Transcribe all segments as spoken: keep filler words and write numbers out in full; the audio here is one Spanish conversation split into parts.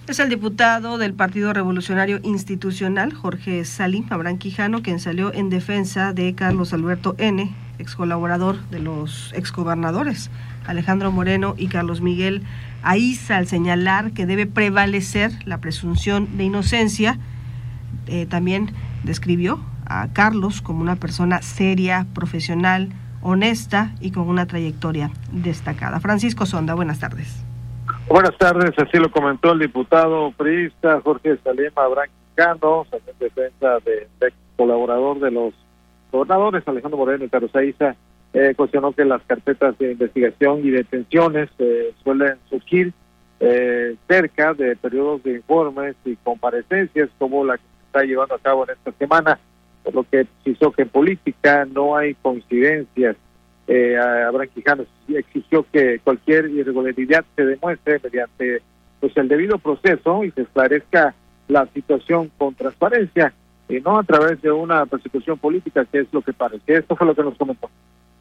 Es el diputado del Partido Revolucionario Institucional, Jorge Salim Abraham Quijano, quien salió en defensa de Carlos Alberto N., ex colaborador de los exgobernadores Alejandro Moreno y Carlos Miguel Aiza, al señalar que debe prevalecer la presunción de inocencia. Eh, también describió a Carlos como una persona seria, profesional, honesta y con una trayectoria destacada. Francisco Sonda, buenas tardes. Buenas tardes, así lo comentó el diputado priista Jorge Salim Abraham Quijano, en defensa del ex colaborador de los gobernadores Alejandro Moreno y Carlos Aiza. Eh, cuestionó que las carpetas de investigación y detenciones eh, suelen surgir eh, cerca de periodos de informes y comparecencias como la que se está llevando a cabo en esta semana, por lo que precisó que en política no hay coincidencias. Eh, Abraham Quijano exigió que cualquier irregularidad se demuestre mediante pues el debido proceso y se esclarezca la situación con transparencia y no a través de una persecución política, que es lo que parece. Esto fue lo que nos comentó.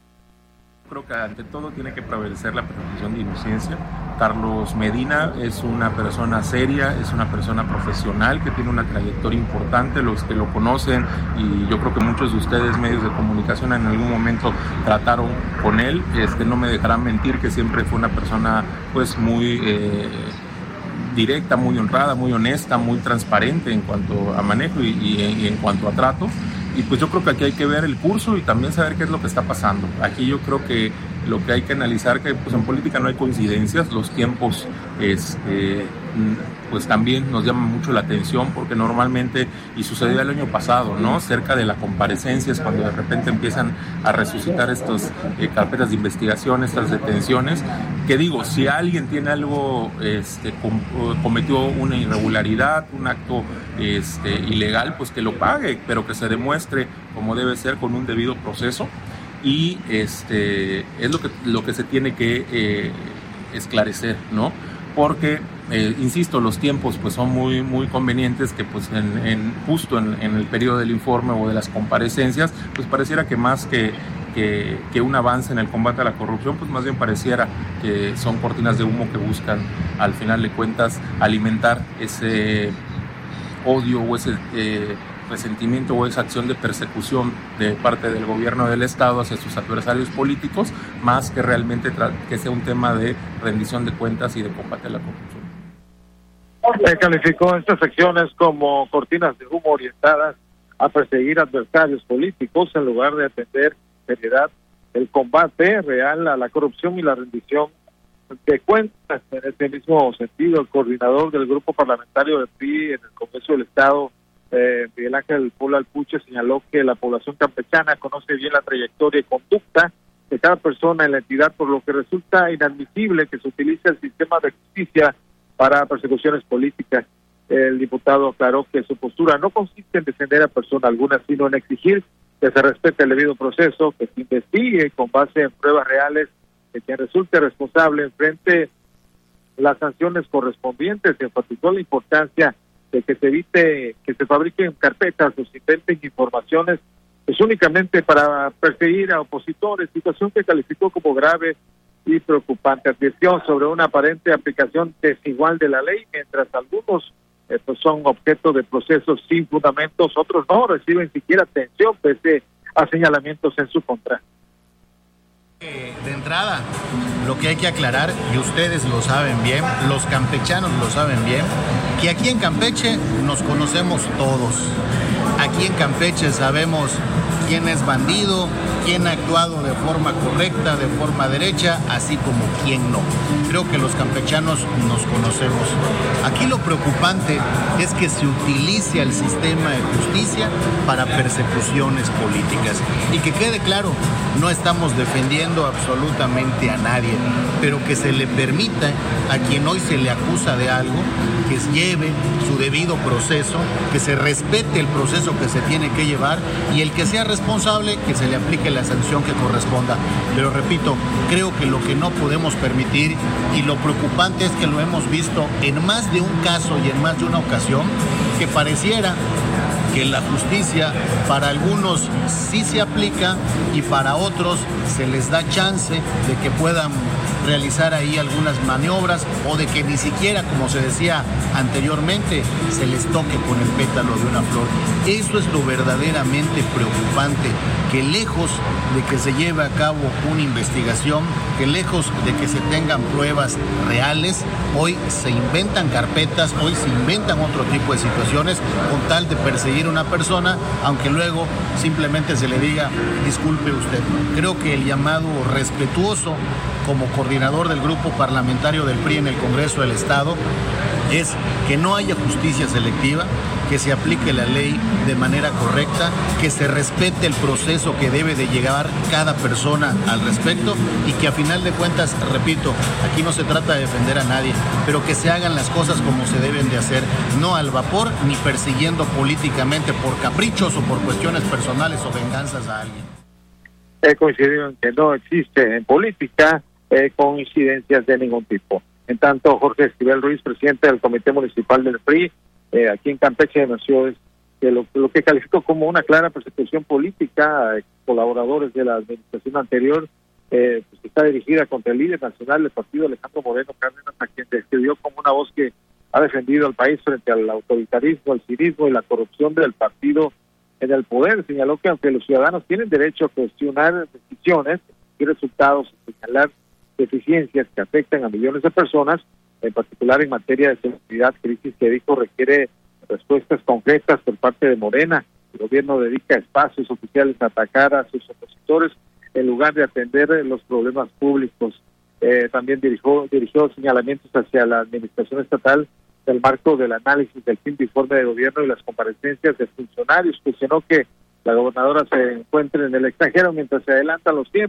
Creo que ante todo tiene que prevalecer la presunción de inocencia. Carlos Medina es una persona seria, es una persona profesional que tiene una trayectoria importante, los que lo conocen, y yo creo que muchos de ustedes, medios de comunicación, en algún momento trataron con él. Este, no me dejarán mentir que siempre fue una persona pues muy eh, directa, muy honrada, muy honesta, muy transparente en cuanto a manejo y, y, y en cuanto a trato. Y pues yo creo que aquí hay que ver el curso y también saber qué es lo que está pasando. Aquí yo creo que lo que hay que analizar, que pues en política no hay coincidencias, los tiempos este, pues también nos llaman mucho la atención, porque normalmente, y sucedió el año pasado, ¿no? Cerca de la comparecencia es cuando de repente empiezan a resucitar estas eh, carpetas de investigación, estas detenciones, que digo, si alguien tiene algo, este, com, cometió una irregularidad, un acto este, ilegal, pues que lo pague, pero que se demuestre como debe ser con un debido proceso. Y este es lo que lo que se tiene que eh, esclarecer, ¿no? Porque eh, insisto, los tiempos pues son muy muy convenientes, que pues en, en justo en, en el periodo del informe o de las comparecencias pues pareciera que más que, que que un avance en el combate a la corrupción, pues más bien pareciera que son cortinas de humo que buscan al final de cuentas alimentar ese odio o ese eh, resentimiento o esa acción de persecución de parte del gobierno del Estado hacia sus adversarios políticos, más que realmente tra- que sea un tema de rendición de cuentas y de combate a la corrupción. Se calificó estas acciones como cortinas de humo orientadas a perseguir adversarios políticos en lugar de atender seriedad el combate real a la corrupción y la rendición de cuentas. En este mismo sentido, el coordinador del grupo parlamentario del P R I en el Congreso del Estado, Eh, Miguel Ángel Polo Alpuche, señaló que la población campechana conoce bien la trayectoria y conducta de cada persona en la entidad, por lo que resulta inadmisible que se utilice el sistema de justicia para persecuciones políticas. El diputado aclaró que su postura no consiste en defender a persona alguna, sino en exigir que se respete el debido proceso, que se investigue con base en pruebas reales, que quien resulte responsable enfrente las sanciones correspondientes. Enfatizó la importancia de que se evite que se fabriquen carpetas o se inventen informaciones pues únicamente para perseguir a opositores, situación que calificó como grave y preocupante. Advirtió sobre una aparente aplicación desigual de la ley, mientras algunos eh, pues son objeto de procesos sin fundamentos, otros no reciben siquiera atención pese a señalamientos en su contra. De entrada, lo que hay que aclarar, y ustedes lo saben bien, los campechanos lo saben bien, que aquí en Campeche nos conocemos todos. Aquí en Campeche sabemos quién es bandido, quién ha actuado de forma correcta, de forma derecha, así como quién no. Creo que los campechanos nos conocemos. Aquí lo preocupante es que se utilice el sistema de justicia para persecuciones políticas. Y que quede claro, no estamos defendiendo absolutamente a nadie, pero que se le permita a quien hoy se le acusa de algo, que lleve su debido proceso, que se respete el proceso que se tiene que llevar, y el que sea responsable, que se le aplique la sanción que corresponda. Pero repito, creo que lo que no podemos permitir, y lo preocupante es que lo hemos visto en más de un caso y en más de una ocasión, que pareciera que la justicia para algunos sí se aplica y para otros se les da chance de que puedan realizar ahí algunas maniobras o de que ni siquiera, como se decía anteriormente, se les toque con el pétalo de una flor. Eso es lo verdaderamente preocupante, que lejos de que se lleve a cabo una investigación, que lejos de que se tengan pruebas reales, hoy se inventan carpetas, hoy se inventan otro tipo de situaciones con tal de perseguir a una persona, aunque luego simplemente se le diga, disculpe usted. Creo que el llamado respetuoso como coordinador del grupo parlamentario del P R I en el Congreso del Estado es que no haya justicia selectiva, que se aplique la ley de manera correcta, que se respete el proceso que debe de llegar cada persona al respecto y que a final de cuentas, repito, aquí no se trata de defender a nadie, pero que se hagan las cosas como se deben de hacer, no al vapor ni persiguiendo políticamente por caprichos o por cuestiones personales o venganzas a alguien. He coincidido en que no existe en política eh, coincidencias de ningún tipo. En tanto, Jorge Esquivel Ruiz, presidente del Comité Municipal del P R I, eh, aquí en Campeche, denunció que lo, lo que calificó como una clara persecución política a colaboradores de la administración anterior, eh, pues está dirigida contra el líder nacional del partido, Alejandro Moreno Cárdenas, a quien describió como una voz que ha defendido al país frente al autoritarismo, al cinismo y la corrupción del partido en el poder. Señaló que aunque los ciudadanos tienen derecho a cuestionar decisiones y resultados, señalar deficiencias que afectan a millones de personas, en particular en materia de seguridad, crisis que dijo requiere respuestas concretas por parte de Morena. El gobierno dedica espacios oficiales a atacar a sus opositores en lugar de atender los problemas públicos. Eh, también dirigió, dirigió señalamientos hacia la administración estatal del marco del análisis del quinto informe de gobierno y las comparecencias de funcionarios. Cuestionó que la gobernadora se encuentre en el extranjero mientras se adelantan los tiempos.